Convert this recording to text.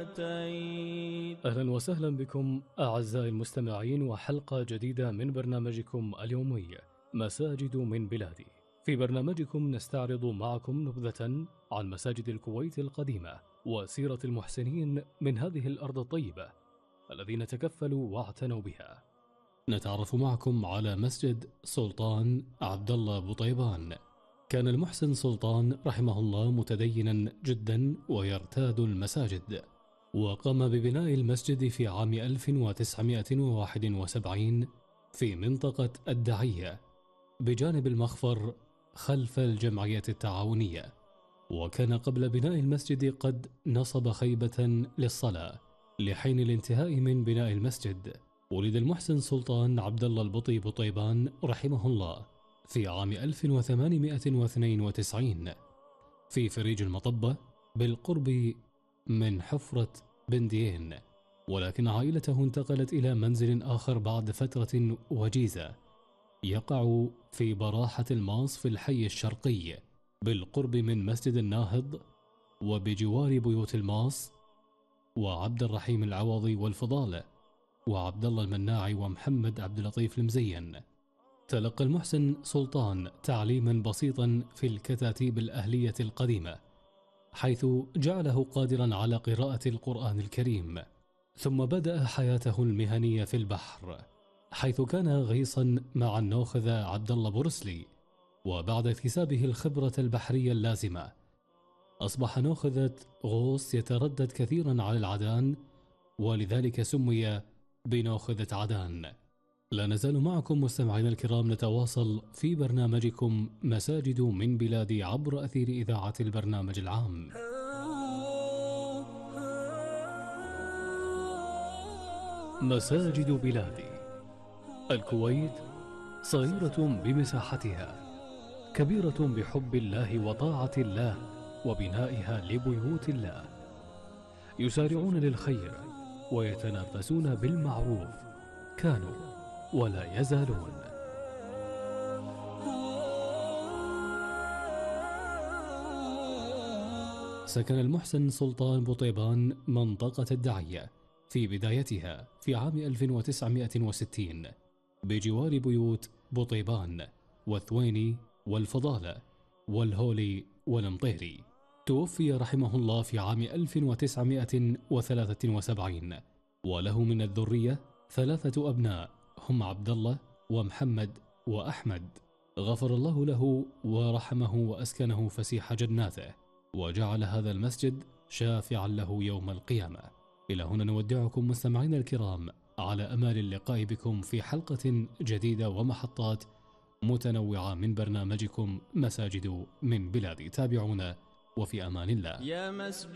أتيت. أهلا وسهلا بكم أعزائي المستمعين، وحلقة جديدة من برنامجكم اليومي مساجد من بلادي. في برنامجكم نستعرض معكم نبذة عن مساجد الكويت القديمة وسيرة المحسنين من هذه الأرض الطيبة الذين تكفلوا واعتنوا بها. نتعرف معكم على مسجد سلطان عبد الله بطيبان. كان المحسن سلطان رحمه الله متدينا جدا ويرتاد المساجد، وقام ببناء المسجد في عام 1971 في منطقة الدعية بجانب المخفر خلف الجمعية التعاونية. وكان قبل بناء المسجد قد نصب خيبة للصلاة. لحين الانتهاء من بناء المسجد ولد المحسن سلطان عبد الله البطي بطيبان رحمه الله في عام 1892 في فريج المطبة بالقرب من حفرة بنديين، ولكن عائلته انتقلت إلى منزل آخر بعد فترة وجيزة يقع في براحة الماص في الحي الشرقي بالقرب من مسجد الناهض وبجوار بيوت الماص وعبد الرحيم العوضي والفضالة وعبد الله المناعي ومحمد عبد اللطيف المزين. تلقى المحسن سلطان تعليما بسيطا في الكتاتيب الأهلية القديمة، حيث جعله قادرا على قراءة القرآن الكريم. ثم بدأ حياته المهنية في البحر، حيث كان غيصا مع النوخذة عبد الله بورسلي. وبعد اكتسابه الخبرة البحرية اللازمة أصبح نوخذة غوص يتردد كثيرا على العدان، ولذلك سمي بنوخذة عدان. لا نزال معكم مستمعينا الكرام نتواصل في برنامجكم مساجد من بلادي عبر أثير إذاعة البرنامج العام. مساجد بلادي. الكويت صغيرة بمساحتها، كبيرة بحب الله وطاعة الله وبنائها لبيوت الله. يسارعون للخير ويتنافسون بالمعروف، كانوا ولا يزالون. سكن المحسن سلطان بطيبان منطقة الدعية في بدايتها في عام 1960 بجوار بيوت بطيبان والثويني والفضالة والهولي والمطيري. توفي رحمه الله في عام 1973 وله من الذرية 3 أبناء هم عبد الله ومحمد وأحمد. غفر الله له ورحمه وأسكنه فسيح جناته، وجعل هذا المسجد شافعا له يوم القيامة. إلى هنا نودعكم مستمعينا الكرام على أمال اللقاء بكم في حلقة جديدة ومحطات متنوعة من برنامجكم مساجد من بلادي. تابعونا وفي أمان الله.